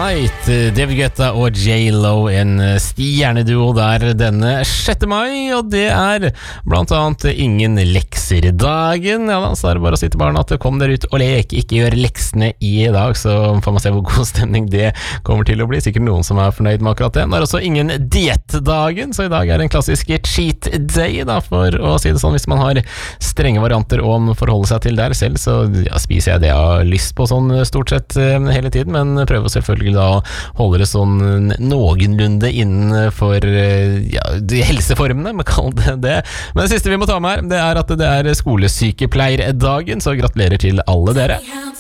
Night, David Guetta og J.Lo, en stjerneduo der denne 6. mai, og det blant annet ingen lekser-dagen. Ja da, så det bare å si til barna at kom dere ut og lek, ikke gjør leksene i dag, så får man se hvor god stemning det kommer til å bli. Sikkert noen som fornøyd med akkurat det. Det også ingen diett-dagen, så i dag en klassisk cheat day, da, for å si det sånn. Hvis man har strenge varianter å forholde seg til der selv, så spiser jeg det jeg har lyst på sånn stort sett hele tiden, men prøver selvfølgelig da å holde det sånn noenlunde innenfor de helseformene, man kaller det. Men det siste vi må ta med her, det at det skolesykepleierdagen, så gratulerer til alle dere.